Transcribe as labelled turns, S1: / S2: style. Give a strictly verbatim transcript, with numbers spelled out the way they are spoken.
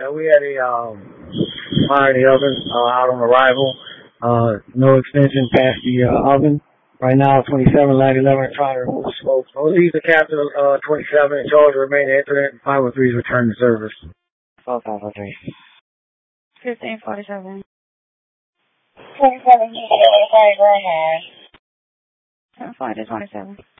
S1: Uh, we had a um, fire in the oven uh, out on arrival. Uh, no extension past the uh, oven. Right now, twenty-seven line eleven trying to remove the smoke. So leave the captain uh, twenty-seven in charge of remaining incident. five oh three is returning to service. Oh, five oh three.
S2: fifteen forty-seven.
S3: twenty-seven, go ahead.
S2: ten forty, twenty-seven.